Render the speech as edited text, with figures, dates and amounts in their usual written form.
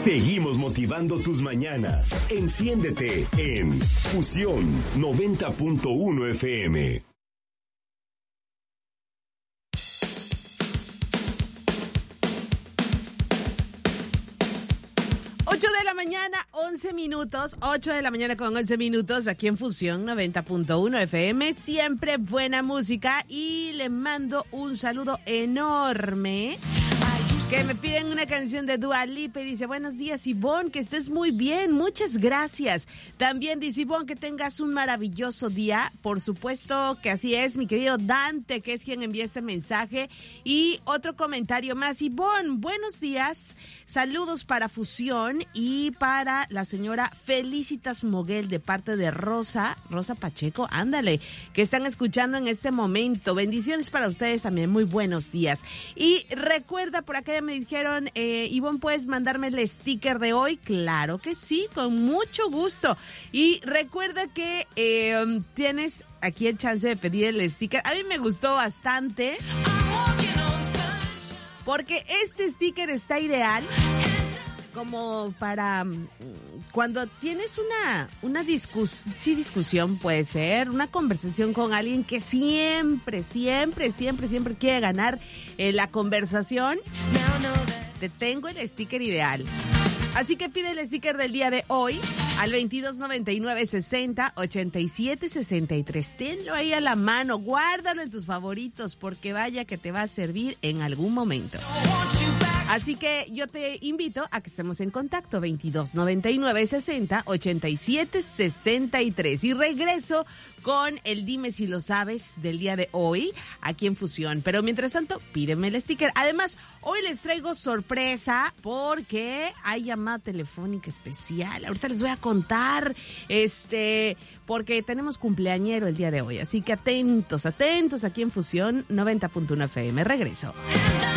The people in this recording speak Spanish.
Seguimos motivando tus mañanas. Enciéndete en Fusión 90.1 FM. 8 de la mañana, 11 minutos. 8 de la mañana con 11 minutos aquí en Fusión 90.1 FM. Siempre buena música y le mando un saludo enorme. Que me piden una canción de Dua Lipa y dice: buenos días, Ivonne, que estés muy bien, muchas gracias. También dice: Ivonne, que tengas un maravilloso día. Por supuesto que así es, mi querido Dante, que es quien envía este mensaje. Y otro comentario más: Ivonne, buenos días, saludos para Fusión y para la señora Felicitas Moguel de parte de Rosa Pacheco, ándale, que están escuchando en este momento. Bendiciones para ustedes también, muy buenos días. Y recuerda, por acá me dijeron, Ivonne, ¿puedes mandarme el sticker de hoy? Claro que sí, con mucho gusto. Y recuerda que tienes aquí el chance de pedir el sticker. A mí me gustó bastante porque este sticker está ideal como para cuando tienes una discusión, puede ser, una conversación con alguien que siempre quiere ganar la conversación. Te tengo el sticker ideal. Así que pide el sticker del día de hoy al 2299-60-87-63. Tenlo ahí a la mano, guárdalo en tus favoritos, porque vaya que te va a servir en algún momento. Así que yo te invito a que estemos en contacto, 2299-60-87-63. Y regreso con el Dime si lo sabes del día de hoy aquí en Fusión. Pero mientras tanto, pídeme el sticker. Además, hoy les traigo sorpresa porque hay llamada telefónica especial. Ahorita les voy a contar, porque tenemos cumpleañero el día de hoy. Así que atentos aquí en Fusión 90.1 FM. Regreso.